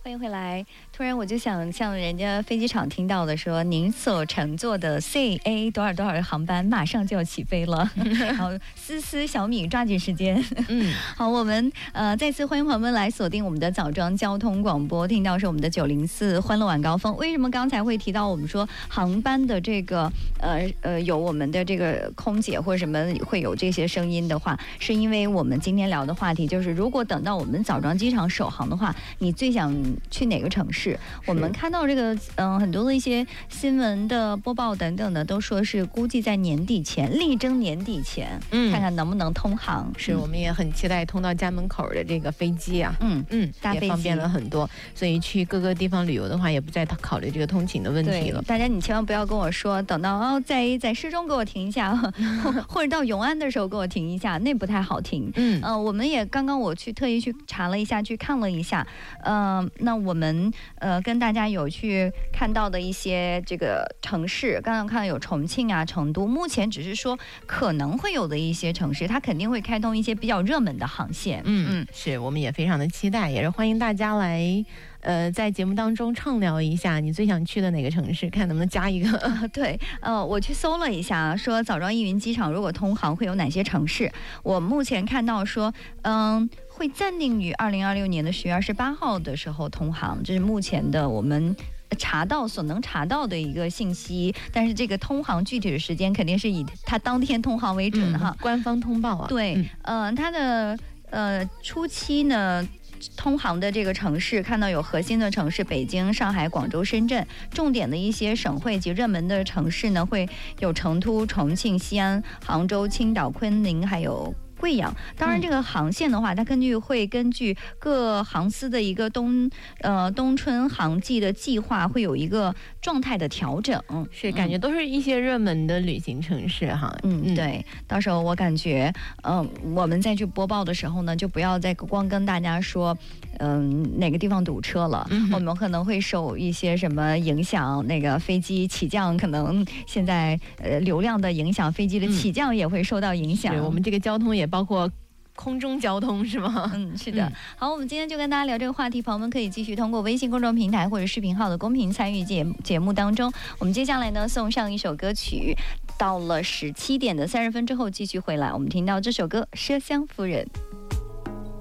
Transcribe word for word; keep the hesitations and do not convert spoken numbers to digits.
欢迎回来。突然我就想像人家飞机场听到的说，您所乘坐的 C A 多少多少的航班马上就要起飞了。然后思思小米抓紧时间。嗯，好，我们呃再次欢迎朋友们来锁定我们的早装交通广播，听到是我们的九零四欢乐晚高峰。为什么刚才会提到我们说航班的这个呃呃有我们的这个空姐或者什么会有这些声音的话，是因为我们今天聊的话题就是，如果等到我们早装机场首航的话，你最想去哪个城市？我们看到这个嗯、呃、很多的一些新闻的播报等等的，都说是估计在年底前，力争年底前，嗯，看看能不能通航。 是，我们也很期待通到家门口的这个飞机啊，嗯嗯， 大飞机也方便了很多，所以去各个地方旅游的话，也不再考虑这个通勤的问题了。 大家你千万不要跟我说，等到哦在在市中给我停一下，或者到永安的时候给我停一下，那不太好停。嗯，呃，我们也刚刚我去特意去查了一下，去看了一下，嗯、呃，那我们呃跟大家有去看到的一些这个城市，刚刚看到有重庆啊、成都，目前只是说可能会有的一些城市，它肯定会开通一些比较热门的航线。 嗯嗯，是，我们也非常的期待，也是欢迎大家来呃在节目当中畅聊一下你最想去的哪个城市，看能不能加一个。 呃、对，呃，我去搜了一下，说枣庄易云机场如果通航会有哪些城市。我目前看到说，嗯。会暂定于二零二六年的十月二十八号的时候通航，这是目前的我们查到所能查到的一个信息。但是这个通航具体的时间肯定是以它当天通航为准哈、 嗯，官方通报啊。 对，嗯、呃，它的呃初期呢。通航的这个城市看到有核心的城市北京、上海、广州、深圳，重点的一些省会及热门的城市呢会有成都、重庆、西安、杭州、青岛、昆明，还有贵阳。当然这个航线的话，它根据会根据各航司的一个冬呃冬春航季的计划会有一个状态的调整。 是，感觉都是一些热门的旅行城市哈。 嗯，嗯对，到时候我感觉嗯、呃、我们再去播报的时候呢，就不要再光跟大家说嗯、呃、哪个地方堵车了、嗯、我们可能会受一些什么影响，那个飞机起降可能现在呃流量的影响，飞机的起降也会受到影响。 嗯、我们这个交通也包括空中交通是吗？ 嗯，是的、嗯。好，我们今天就跟大家聊这个话题，朋友们可以继续通过微信公众平台或者视频号的公屏参与节节目当中。我们接下来呢送上一首歌曲，到了十七点的三十分之后继续回来，我们听到这首歌《麝香夫人》。